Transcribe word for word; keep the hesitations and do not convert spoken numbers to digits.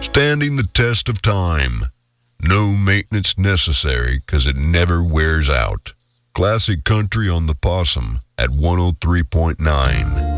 standing the test of time. No maintenance necessary because it never wears out. Classic country on the Possum at one oh three point nine.